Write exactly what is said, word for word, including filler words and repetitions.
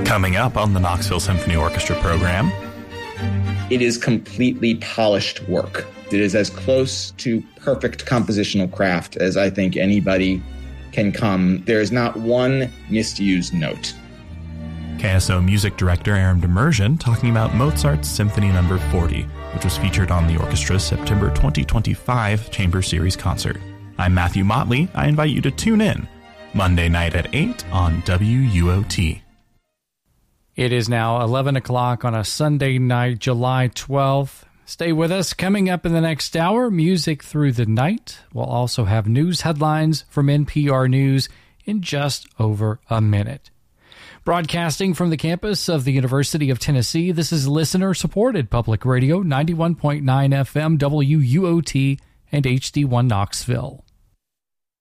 Coming up on the Knoxville Symphony Orchestra program. It is completely polished work. It is as close to perfect compositional craft as I think anybody can come. There is not one misused note. K S O music director Aaron Demersion talking about Mozart's Symphony Number forty, which was featured on the orchestra's September twenty twenty-five Chamber Series concert. I'm Matthew Motley. I invite you to tune in Monday night at eight on W U O T. It is now eleven o'clock on a Sunday night, July twelfth. Stay with us. Coming up in the next hour, music through the night. We'll also have news headlines from N P R News in just over a minute. Broadcasting from the campus of the University of Tennessee, this is listener-supported Public Radio, ninety-one point nine F M, W U O T, and H D one Knoxville.